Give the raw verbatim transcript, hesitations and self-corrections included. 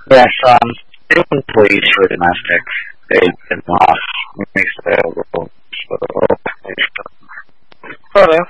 Yes, um, new employees for domestic, they've been lost. Makes available. So, Hello.